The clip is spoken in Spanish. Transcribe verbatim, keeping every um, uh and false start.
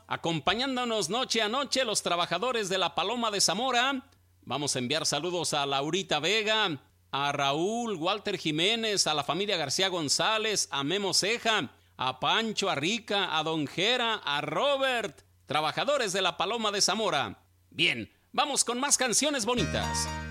acompañándonos noche a noche los trabajadores de la Paloma de Zamora. Vamos a enviar saludos a Laurita Vega, a Raúl, Walter Jiménez, a la familia García González, a Memo Ceja, a Pancho, a Rica, a Don Jera, a Robert, trabajadores de la Paloma de Zamora. Bien, vamos con más canciones bonitas.